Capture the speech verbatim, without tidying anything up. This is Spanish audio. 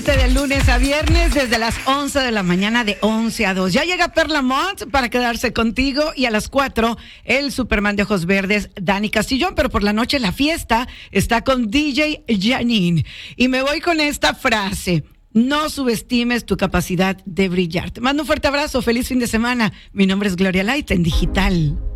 acompañarte de lunes a viernes desde las once de la mañana, de once a dos. Ya llega Perla Mont para quedarse contigo, y a las cuatro el Superman de ojos verdes, Dani Castillón. Pero por la noche la fiesta está con D J Janine. Y me voy con esta frase: no subestimes tu capacidad de brillar. Te mando un fuerte abrazo, feliz fin de semana. Mi nombre es Gloria Light en Digital.